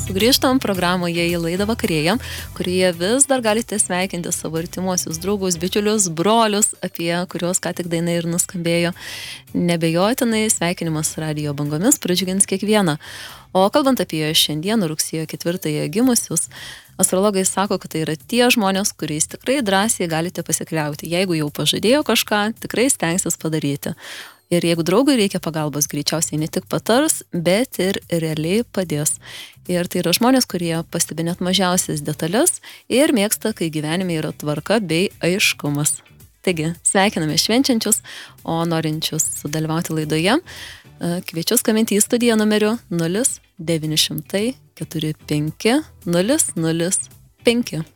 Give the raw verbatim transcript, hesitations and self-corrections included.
Sugrįžtam programoje į laidą Vakarėja, kurioje vis dar galite sveikinti savo artimuosius draugus, bičiulius, brolius, apie kuriuos ką tik daina ir nuskambėjo. Nebejotinai sveikinimas radijo bangomis pradžiugins kiekvieną. O kalbant apie šiandieną rugsėjo ketvirtąją gimusius, astrologai sako, kad tai yra tie žmonės, kuriais tikrai drąsiai galite pasikliauti. Jeigu jau pažadėjo kažką, tikrai stengsis padaryti. Ir jeigu draugui reikia pagalbos, greičiausiai ne tik patars, bet ir realiai padės. Ir tai yra žmonės, kurie pastebi net mažiausias detalės ir mėgsta, kai gyvenime yra tvarka bei aiškumas. Taigi, sveikiname švenčiančius, o norinčius sudalyvauti laidoje, kviečiu skambinti į studiją numeriu nulis devyni šimtai keturi penki nulis nulis penki.